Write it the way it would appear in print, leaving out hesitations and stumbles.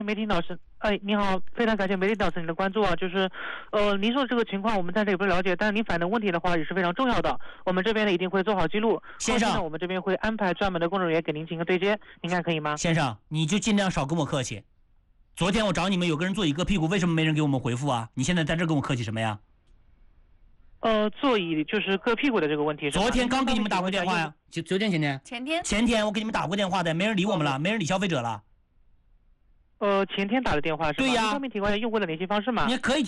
媒体老师，哎，你好，非常感谢媒体老师您的关注啊，就是，您说这个情况我们暂时也不了解，但是您反映的问题的话也是非常重要的，我们这边呢一定会做好记录， 先生， 后期呢我们这边会安排专门的工作人员给您进行对接，您看可以吗？ 先生，你就尽量少跟我客气。昨天我找你们有个人座椅割屁股，为什么没人给我们回复啊？你现在在这跟我客气什么呀？ 座椅就是割屁股的这个问题， 昨天刚给你们打过电话呀，昨天前天我给你们打过电话的，没人理我们了，没人理消费者了。 前天打的电话是吧？ 对呀。 方便提供一下用户的联系方式吗？ 你可以。